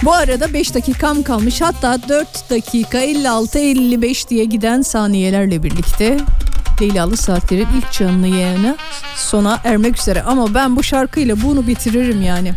Bu arada 5 dakikam kalmış, hatta 4 dakika 56-55 diye giden saniyelerle birlikte Leylalı Saatler'in ilk canlı yayını sona ermek üzere. Ama ben bu şarkıyla bunu bitiririm yani.